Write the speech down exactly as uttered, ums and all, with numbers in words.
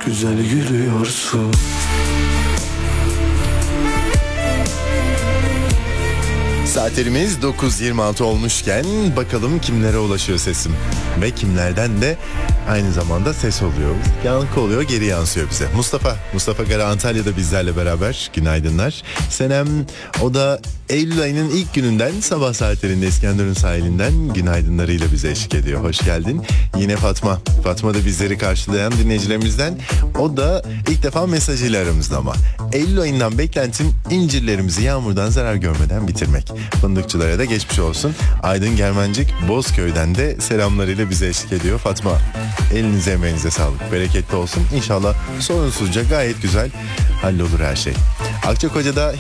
güzel gülüyorsun. Saatlerimiz dokuz yirmi altı olmuşken bakalım kimlere ulaşıyor sesim. Ve kimlerden de aynı zamanda ses oluyor. Yankı oluyor, geri yansıyor bize. Mustafa, Mustafa Gara Antalya'da bizlerle beraber. Günaydınlar. Senem, o da Eylül ayının ilk gününden sabah saatlerinde İskenderun sahilinden günaydınlarıyla bize eşlik ediyor. Hoş geldin. Yine Fatma. Fatma da bizleri karşılayan dinleyicilerimizden. O da ilk defa mesajıyla aramızda ama. Eylül ayından beklentim incirlerimizi yağmurdan zarar görmeden bitirmek. Fındıkçılara da geçmiş olsun. Aydın Germencik Bozköy'den de selamlarıyla bize eşlik ediyor. Fatma, elinize emeğinize sağlık. Bereketli olsun. İnşallah sorunsuzca gayet güzel hallolur her şey. Akçakoca'da